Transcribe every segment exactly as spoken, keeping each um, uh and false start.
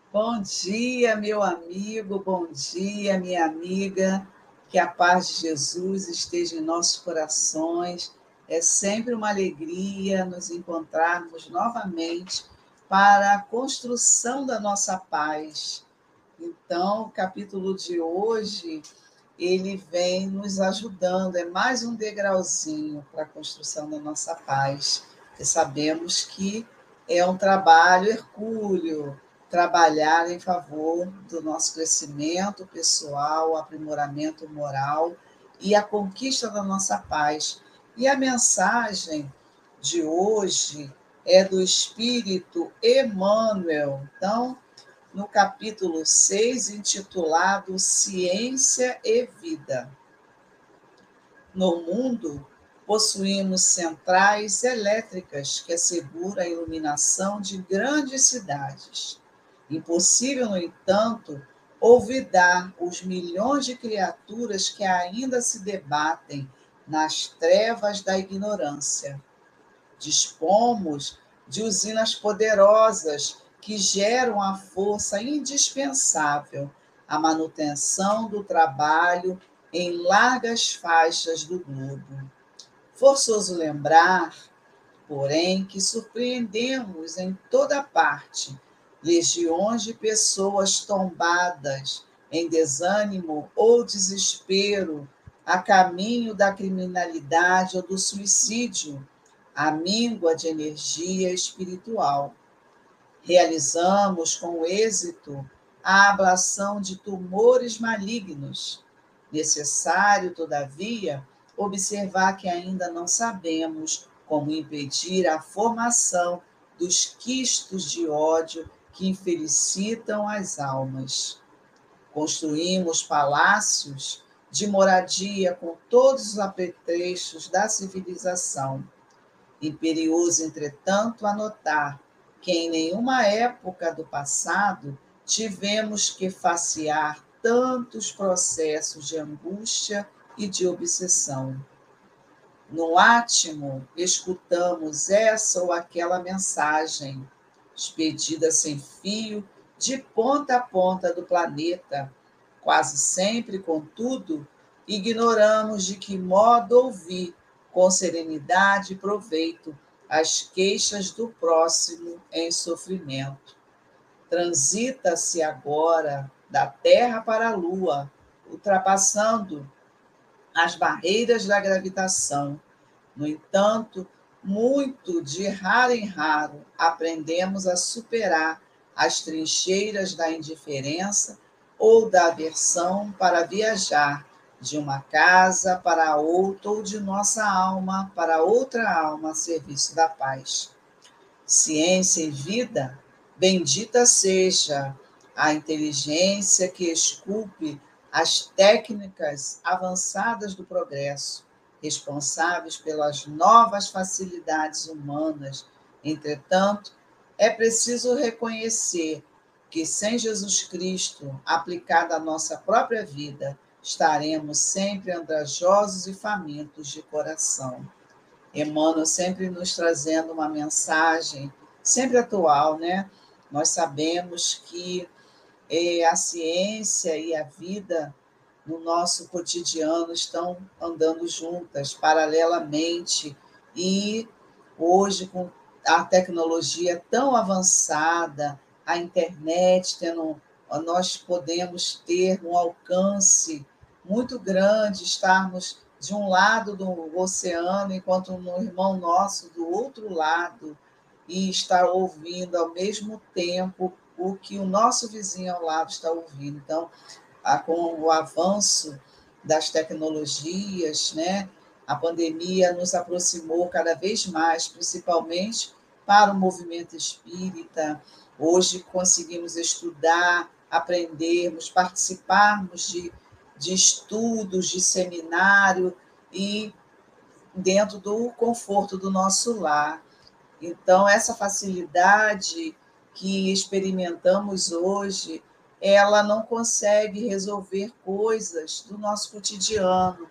Bom dia, meu amigo, bom dia, minha amiga. Que a paz de Jesus esteja em nossos corações. É sempre uma alegria nos encontrarmos novamente para a construção da nossa paz. Então, o capítulo de hoje, ele vem nos ajudando, é mais um degrauzinho para a construção da nossa paz, porque sabemos que é um trabalho hercúleo, trabalhar em favor do nosso crescimento pessoal, aprimoramento moral e a conquista da nossa paz. E a mensagem de hoje é do Espírito Emmanuel. Então, no capítulo seis, intitulado Ciência e Vida. No mundo, possuímos centrais elétricas que asseguram a iluminação de grandes cidades. Impossível, no entanto, olvidar os milhões de criaturas que ainda se debatem nas trevas da ignorância. Dispomos de usinas poderosas que geram a força indispensável à manutenção do trabalho em largas faixas do globo. Forçoso lembrar, porém, que surpreendemos em toda parte legiões de pessoas tombadas em desânimo ou desespero a caminho da criminalidade ou do suicídio, a míngua de energia espiritual. Realizamos com êxito a ablação de tumores malignos. Necessário, todavia, observar que ainda não sabemos como impedir a formação dos quistos de ódio que infelicitam as almas. Construímos palácios de moradia com todos os apetrechos da civilização. Imperioso, entretanto, anotar que em nenhuma época do passado tivemos que facear tantos processos de angústia e de obsessão. No átimo, escutamos essa ou aquela mensagem, expedida sem fio, de ponta a ponta do planeta. Quase sempre, contudo, ignoramos de que modo ouvir com serenidade e proveito as queixas do próximo em sofrimento. Transita-se agora da Terra para a Lua, ultrapassando as barreiras da gravitação. No entanto, muito de raro em raro aprendemos a superar as trincheiras da indiferença ou da aversão para viajar de uma casa para outra ou de nossa alma para outra alma a serviço da paz. Ciência e vida, bendita seja a inteligência que esculpe as técnicas avançadas do progresso, responsáveis pelas novas facilidades humanas. Entretanto, é preciso reconhecer que sem Jesus Cristo aplicado à nossa própria vida, estaremos sempre andrajosos e famintos de coração. Emmanuel sempre nos trazendo uma mensagem, sempre atual, né? Nós sabemos que eh, a ciência e a vida no nosso cotidiano estão andando juntas, paralelamente, e hoje, com a tecnologia tão avançada, a internet, tendo, nós podemos ter um alcance muito grande, estarmos de um lado do oceano, enquanto um irmão nosso do outro lado, e estar ouvindo ao mesmo tempo o que o nosso vizinho ao lado está ouvindo. Então, com o avanço das tecnologias, né, a pandemia nos aproximou cada vez mais, principalmente para o movimento espírita. Hoje conseguimos estudar, aprendermos, participarmos de, de estudos, de seminário e dentro do conforto do nosso lar. Então, essa facilidade que experimentamos hoje, ela não consegue resolver coisas do nosso cotidiano,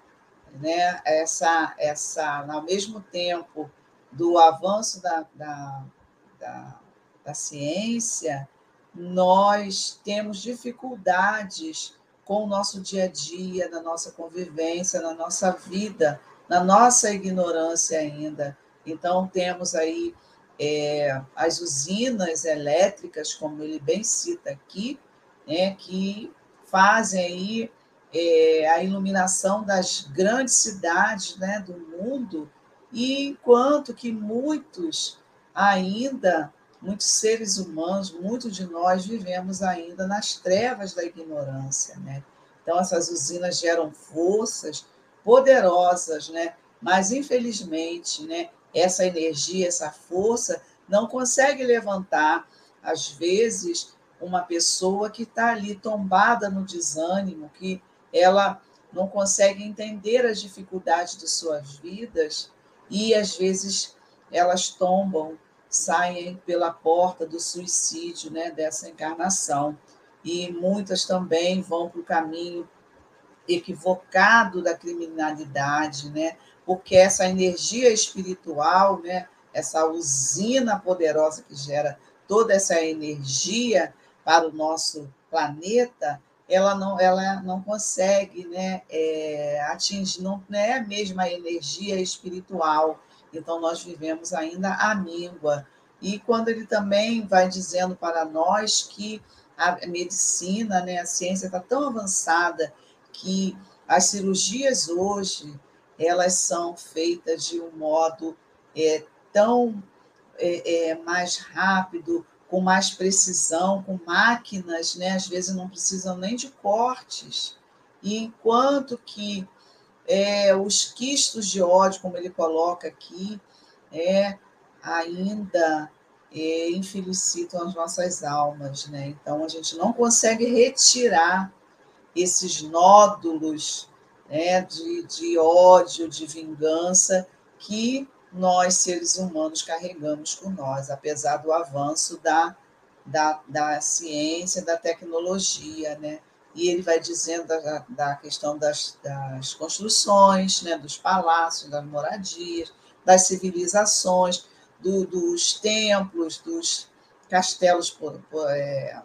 né? Essa, essa, ao mesmo tempo do avanço da, da, da, da ciência, nós temos dificuldades com o nosso dia a dia, na nossa convivência, na nossa vida, na nossa ignorância ainda. Então, temos aí é, as usinas elétricas, como ele bem cita aqui, né, que fazem aí é, a iluminação das grandes cidades, né, do mundo, e enquanto que muitos ainda, muitos seres humanos, muitos de nós vivemos ainda nas trevas da ignorância, né? Então, essas usinas geram forças poderosas, né? Mas, infelizmente, né, essa energia, essa força, não consegue levantar, às vezes, uma pessoa que está ali tombada no desânimo, que ela não consegue entender as dificuldades de suas vidas e, às vezes, elas tombam, saem pela porta do suicídio, né, dessa encarnação. E muitas também vão para o caminho equivocado da criminalidade, né? Porque essa energia espiritual, né? Essa usina poderosa que gera toda essa energia para o nosso planeta, ela não, ela não consegue, né, é, atingir, não é a mesma energia espiritual. Então, nós vivemos ainda à míngua. E quando ele também vai dizendo para nós que a medicina, né, a ciência está tão avançada que as cirurgias hoje elas são feitas de um modo é, tão é, é, mais rápido, com mais precisão, com máquinas, né? Às vezes não precisam nem de cortes. E enquanto que é, os quistos de ódio, como ele coloca aqui, é, ainda é, infelicitam as nossas almas, né? Então a gente não consegue retirar esses nódulos, né, de, de ódio, de vingança que nós, seres humanos, carregamos com nós, apesar do avanço da, da, da ciência, da tecnologia, né? E ele vai dizendo da, da questão das, das construções, né, dos palácios, das moradias, das civilizações, do, dos templos, dos castelos por, por, é,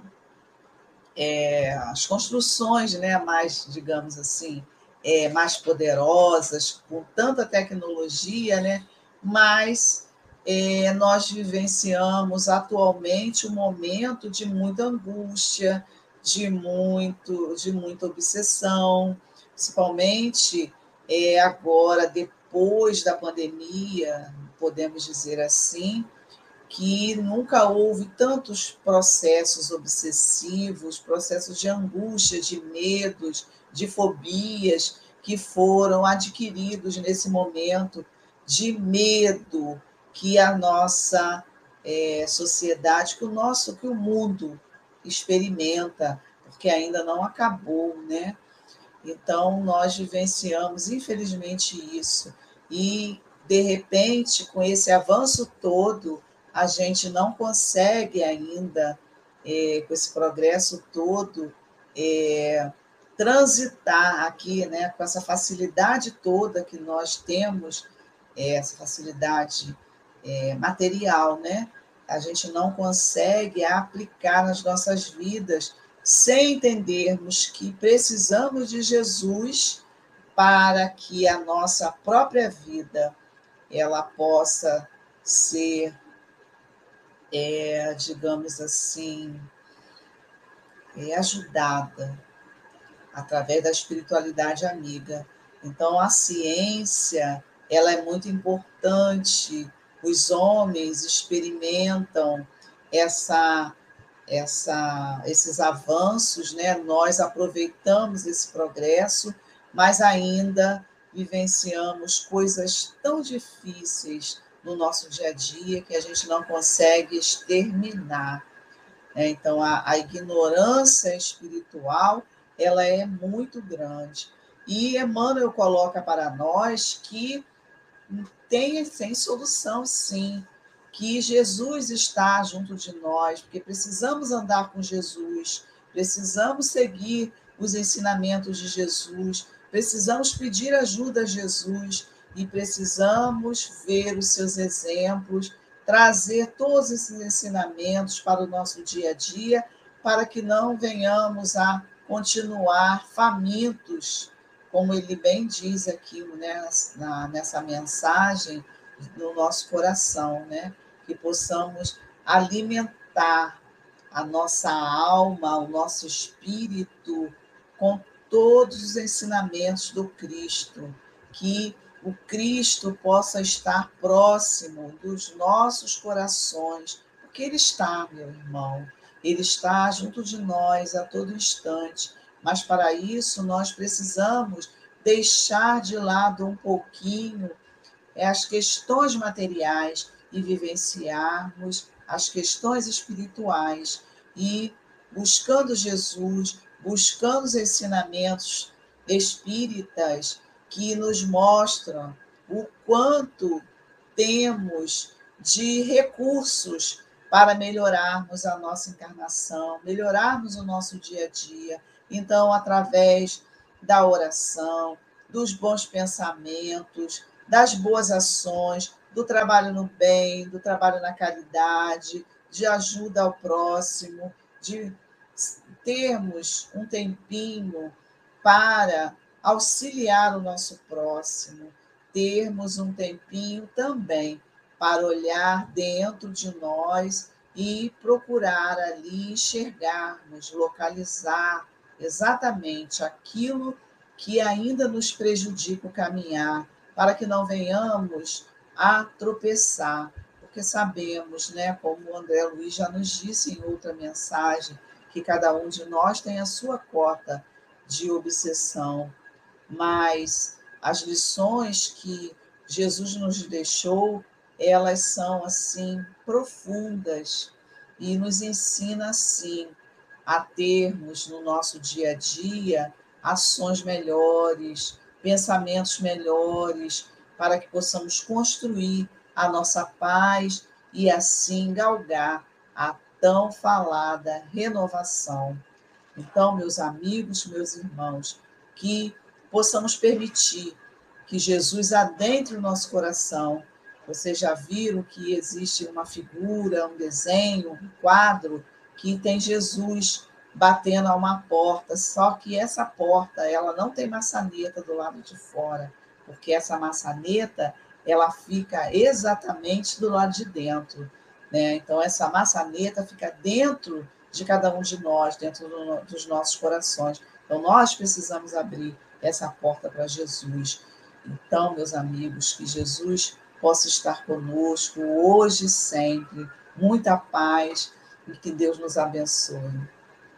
é, as construções, né, mais, digamos assim, é, mais poderosas, com tanta tecnologia, né, mas é, nós vivenciamos atualmente um momento de muita angústia, de, muito, de muita obsessão, principalmente é, agora, depois da pandemia, podemos dizer assim, que nunca houve tantos processos obsessivos, processos de angústia, de medos, de fobias que foram adquiridos nesse momento de medo que a nossa é, sociedade, que o nosso, que o mundo experimenta, porque ainda não acabou, né? Então, nós vivenciamos, infelizmente, isso. E, de repente, com esse avanço todo, a gente não consegue ainda, é, com esse progresso todo, é, transitar aqui, né, com essa facilidade toda que nós temos, é, essa facilidade é, material, né? A gente não consegue aplicar nas nossas vidas sem entendermos que precisamos de Jesus para que a nossa própria vida ela possa ser, é, digamos assim, é, ajudada através da espiritualidade amiga. Então, a ciência ela é muito importante. Os homens experimentam essa essa, esses avanços, né? Nós aproveitamos esse progresso, mas ainda vivenciamos coisas tão difíceis no nosso dia a dia que a gente não consegue exterminar, né? Então, a, a ignorância espiritual ela é muito grande. E Emmanuel coloca para nós que tem, tem solução, sim, que Jesus está junto de nós, porque precisamos andar com Jesus, precisamos seguir os ensinamentos de Jesus, precisamos pedir ajuda a Jesus e precisamos ver os seus exemplos trazer todos esses ensinamentos para o nosso dia a dia, para que não venhamos a continuar famintos, como ele bem diz aqui, né, na, nessa mensagem, no nosso coração, né? Que possamos alimentar a nossa alma, o nosso espírito com todos os ensinamentos do Cristo, que o Cristo possa estar próximo dos nossos corações, porque Ele está, meu irmão, Ele está junto de nós a todo instante, mas para isso nós precisamos deixar de lado um pouquinho as questões materiais e vivenciarmos as questões espirituais e buscando Jesus, buscando os ensinamentos espíritas que nos mostram o quanto temos de recursos para melhorarmos a nossa encarnação, melhorarmos o nosso dia a dia. Então, através da oração, dos bons pensamentos, das boas ações, do trabalho no bem, do trabalho na caridade, de ajuda ao próximo, de termos um tempinho para auxiliar o nosso próximo, termos um tempinho também para olhar dentro de nós e procurar ali enxergarmos, localizar exatamente aquilo que ainda nos prejudica o caminhar, para que não venhamos a tropeçar, porque sabemos, né, como o André Luiz já nos disse em outra mensagem, que cada um de nós tem a sua cota de obsessão, mas as lições que Jesus nos deixou, elas são assim profundas e nos ensina assim a termos no nosso dia a dia ações melhores, pensamentos melhores, para que possamos construir a nossa paz e assim galgar a tão falada renovação. Então, meus amigos, meus irmãos, que possamos permitir que Jesus adentre o nosso coração. Vocês já viram que existe uma figura, um desenho, um quadro que tem Jesus batendo a uma porta, só que essa porta ela não tem maçaneta do lado de fora, porque essa maçaneta ela fica exatamente do lado de dentro, né? Então essa maçaneta fica dentro de cada um de nós, dentro do, dos nossos corações. Então nós precisamos abrir essa porta para Jesus. Então, meus amigos, que Jesus possa estar conosco hoje e sempre. Muita paz e que Deus nos abençoe.